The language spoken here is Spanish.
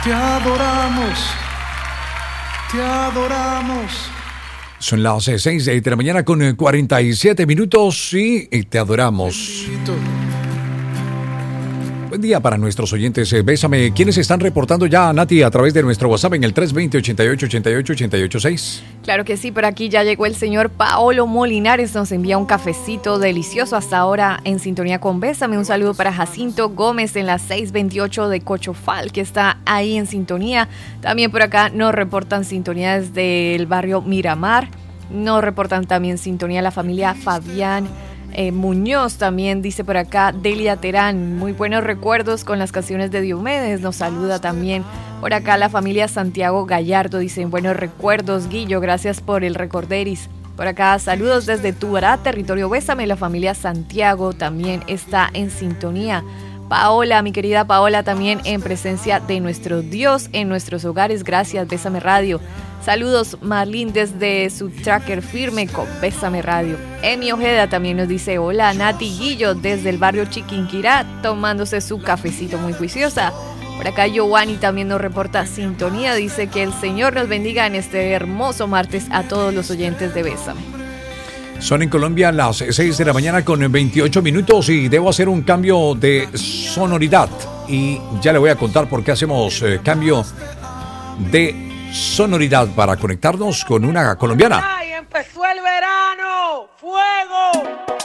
Te adoramos, te adoramos. Son las 6 de la mañana con 47 minutos y te adoramos. Bendito. Buen día para nuestros oyentes. Bésame. ¿Quiénes están reportando ya, Nati, a través de nuestro WhatsApp en el 320-88-88-886? Claro que sí, por aquí ya llegó el señor Paolo Molinares, nos envía un cafecito delicioso hasta ahora en sintonía con Bésame. Un saludo para Jacinto Gómez en la 628 de Cochofal, que está ahí en sintonía. También por acá nos reportan sintonía desde el barrio Miramar. Nos reportan también sintonía la familia Fabián Muñoz. También dice por acá Delia Terán, muy buenos recuerdos con las canciones de Diomedes. Nos saluda también por acá la familia Santiago Gallardo, dicen buenos recuerdos Guillo, gracias por el recorderis. Por acá saludos desde Tubará, territorio Bésame, la familia Santiago también está en sintonía. Paola, mi querida Paola, también en presencia de nuestro Dios en nuestros hogares, gracias Bésame Radio. Saludos Marlene desde su tracker firme con Bésame Radio. Emi Ojeda también nos dice hola, Nati Guillo desde el barrio Chiquinquirá tomándose su cafecito, muy juiciosa. Por acá Giovanni también nos reporta sintonía, dice que el Señor nos bendiga en este hermoso martes a todos los oyentes de Bésame. Son en Colombia las 6 de la mañana con 28 minutos y debo hacer un cambio de sonoridad y ya le voy a contar por qué hacemos cambio de sonoridad para conectarnos con una colombiana. ¡Ay, empezó el verano! ¡Fuego!